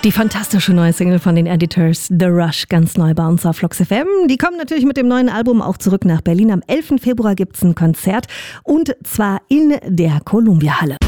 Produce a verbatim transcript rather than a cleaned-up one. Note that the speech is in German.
Die fantastische neue Single von den Editors, The Rush, ganz neu bei uns auf Flux F M. Die kommen natürlich mit dem neuen Album auch zurück nach Berlin. Am elften Februar gibt es ein Konzert und zwar in der Columbia Halle.